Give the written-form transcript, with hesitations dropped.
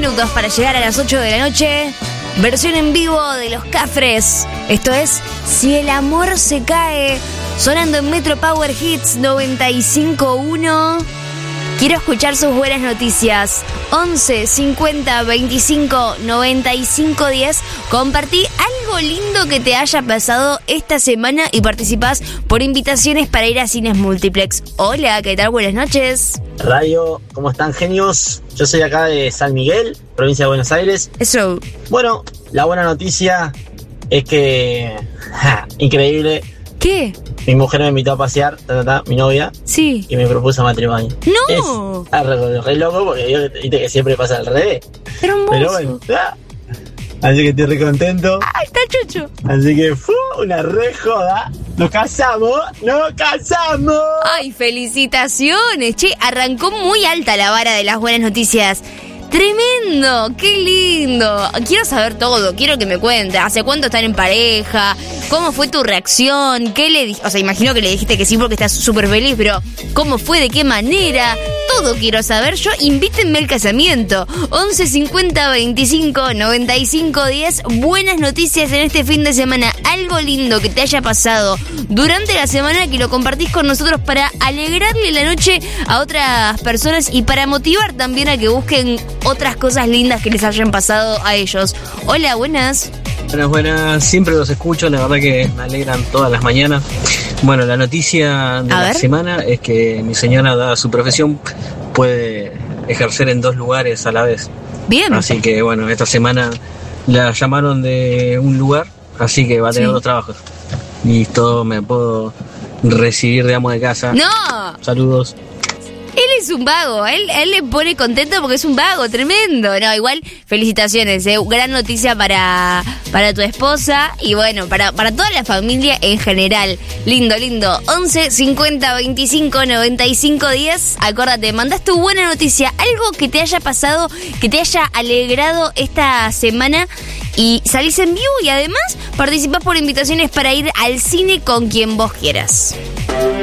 minutos para llegar a las 8 de la noche. Versión en vivo de Los Cafres. Esto es Si el amor se cae, sonando en Metro Power Hits 95.1. Quiero escuchar sus buenas noticias. 11 50 25 95 10. Compartí algo lindo que te haya pasado esta semana y participás por invitaciones para ir a cines multiplex. Hola, ¿qué tal? Buenas noches. Radio, ¿cómo están, genios? Yo soy acá de San Miguel, provincia de Buenos Aires. Eso. Bueno, la buena noticia es que... increíble. ¿Qué? Mi mujer me invitó a pasear, mi novia. Sí. Y me propuso matrimonio. ¡No! Es re loco porque viste que siempre pasa al revés. Hermoso. Pero bueno, así que estoy re contento. ¡Ay, está chucho! Así que una re joda. ¡Nos casamos! ¡Ay, felicitaciones! Che, arrancó muy alta la vara de las buenas noticias. ¡Tremendo! ¡Qué lindo! Quiero saber todo, quiero que me cuentes. ¿Hace cuánto están en pareja? ¿Cómo fue tu reacción? ¿Qué le dijiste? O sea, imagino que le dijiste que sí porque estás súper feliz, pero ¿cómo fue? ¿De qué manera? Todo quiero saber. Yo, invítenme al casamiento. 11 50 25 95 10. Buenas noticias en este fin de semana. Algo lindo que te haya pasado durante la semana que lo compartís con nosotros para alegrarle la noche a otras personas y para motivar también a que busquen otras cosas lindas que les hayan pasado a ellos. Hola, buenas. Buenas, siempre los escucho, la verdad que me alegran todas las mañanas. Bueno, la noticia de la semana es que mi señora, dada su profesión, puede ejercer en 2 lugares a la vez. Bien. Así que bueno, esta semana la llamaron de un lugar, así que va a tener 2 trabajos. Y todo me puedo recibir de amo de casa. ¡No! Saludos. Él es un vago, él le pone contento porque es un vago, tremendo. No, igual, felicitaciones, gran noticia para tu esposa y bueno, para toda la familia en general. Lindo, lindo. 11 50 25 95 10. Acuérdate, mandás tu buena noticia, algo que te haya pasado, que te haya alegrado esta semana y salís en vivo y además participás por invitaciones para ir al cine con quien vos quieras.